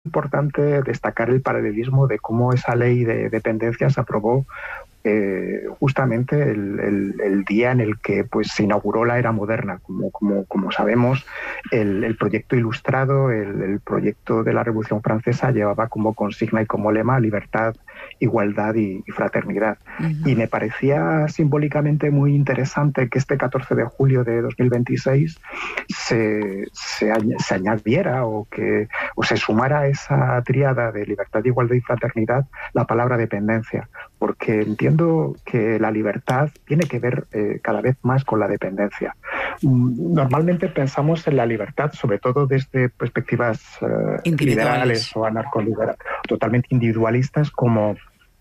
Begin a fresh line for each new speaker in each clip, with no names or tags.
importante destacar el paralelismo de cómo esa ley de dependencia se aprobó justamente el día en el que pues se inauguró la era moderna. Como sabemos, el proyecto ilustrado, el proyecto de la Revolución Francesa llevaba como consigna y como lema libertad, igualdad y fraternidad. Uh-huh. Y me parecía simbólicamente muy interesante que este 14 de julio de 2026 se añadiera o se sumara a esa tríada de libertad, igualdad y fraternidad la palabra dependencia, porque entiendo que la libertad tiene que ver cada vez más con la dependencia. Normalmente pensamos en la libertad, sobre todo desde perspectivas liberales o anarcoliberales, totalmente individualistas, como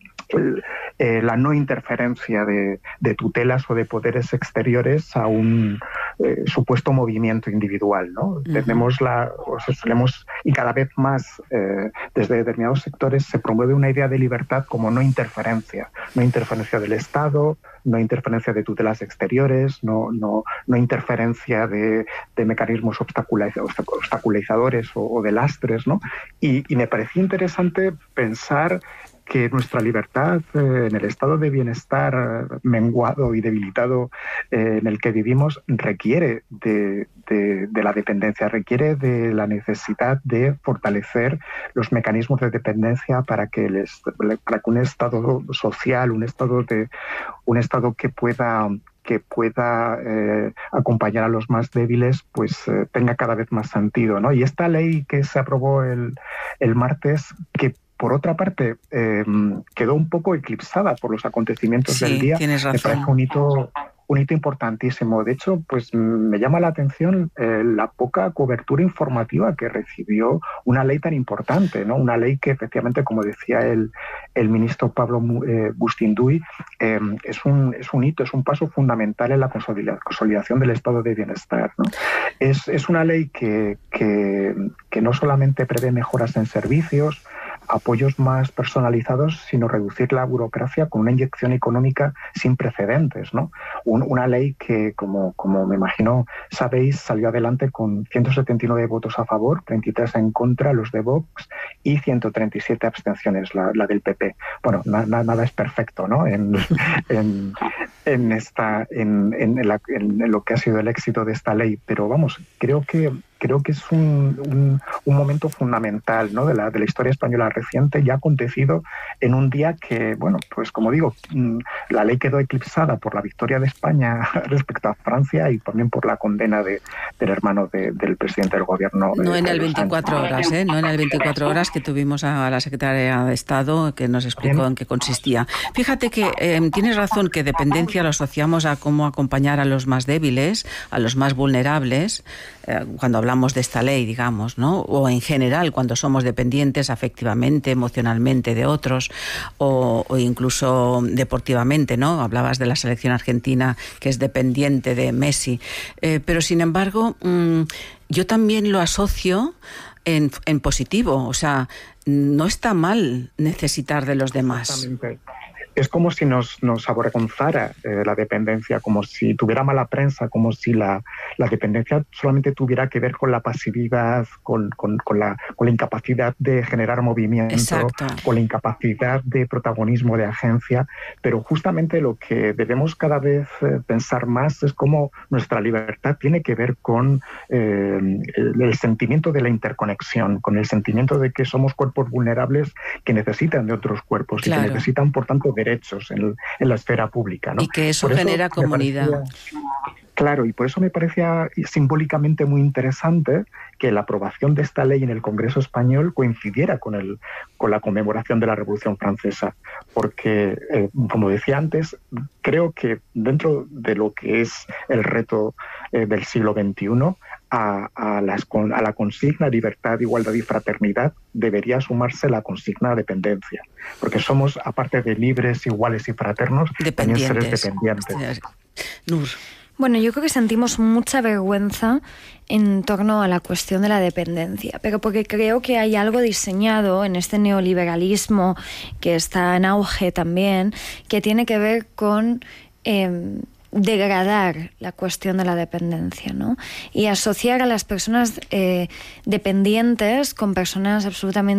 la no interferencia de tutelas o de poderes exteriores a un supuesto movimiento individual, ¿no? Uh-huh. Solemos, y cada vez más desde determinados sectores se promueve una idea de libertad como no interferencia del Estado, no interferencia de tutelas exteriores, no interferencia de mecanismos obstaculizadores o de lastres, ¿no? Y me parecía interesante pensar que nuestra libertad en el estado de bienestar menguado y debilitado en el que vivimos requiere de la dependencia, requiere de la necesidad de fortalecer los mecanismos de dependencia para que un estado social, un estado que pueda acompañar a los más débiles, pues tenga cada vez más sentido, ¿no? Y esta ley que se aprobó el martes, que por otra parte, quedó un poco eclipsada por los acontecimientos del día.
Tienes razón.
Me parece un hito importantísimo. De hecho, pues me llama la atención la poca cobertura informativa que recibió una ley tan importante, ¿no? Una ley que efectivamente, como decía el ministro Pablo Bustinduy, es un hito, es un paso fundamental en la consolidación del estado de bienestar, ¿no? Es una ley que no solamente prevé mejoras en servicios, apoyos más personalizados, sino reducir la burocracia con una inyección económica sin precedentes, ¿no? Una ley que, como me imagino sabéis, salió adelante con 179 votos a favor, 33 en contra, los de Vox, y 137 abstenciones, la del PP. Bueno, nada es perfecto, ¿no? En lo que ha sido el éxito de esta ley, pero vamos, creo que es un momento fundamental, ¿no? de la historia española reciente, ya acontecido en un día que, bueno, pues como digo, la ley quedó eclipsada por la victoria de España respecto a Francia y también por la condena del hermano del presidente del gobierno.
No en el 24 horas, no en el 24 horas que tuvimos a la secretaria de Estado que nos explicó en qué consistía. Fíjate que tienes razón que dependencia lo asociamos a cómo acompañar a los más débiles, a los más vulnerables, cuando hablamos de esta ley, digamos, ¿no? O en general, cuando somos dependientes afectivamente, emocionalmente de otros, o incluso deportivamente, ¿no? Hablabas de la selección argentina que es dependiente de Messi. Pero, sin embargo, yo también lo asocio en positivo. O sea, no está mal necesitar de los demás.
Exactamente. Es como si nos avergonzara la dependencia, como si tuviera mala prensa, como si la dependencia solamente tuviera que ver con la pasividad, con la incapacidad de generar movimiento,
exacto,
con la incapacidad de protagonismo, de agencia. Pero justamente lo que debemos cada vez pensar más es cómo nuestra libertad tiene que ver con el sentimiento de la interconexión, con el sentimiento de que somos cuerpos vulnerables que necesitan de otros cuerpos, claro, y que necesitan, por tanto, derechos en la esfera pública, ¿no?
Y que eso genera comunidad.
Claro, y por eso me parecía simbólicamente muy interesante que la aprobación de esta ley en el Congreso español coincidiera con la conmemoración de la Revolución Francesa, porque, como decía antes, creo que dentro de lo que es el reto del siglo XXI, a la consigna libertad, igualdad y fraternidad debería sumarse la consigna dependencia, porque somos, aparte de libres, iguales y fraternos, también seres dependientes.
Nur.
Bueno, yo creo que sentimos mucha vergüenza en torno a la cuestión de la dependencia, pero porque creo que hay algo diseñado en este neoliberalismo que está en auge también, que tiene que ver con degradar la cuestión de la dependencia, ¿no? Y asociar a las personas dependientes con personas absolutamente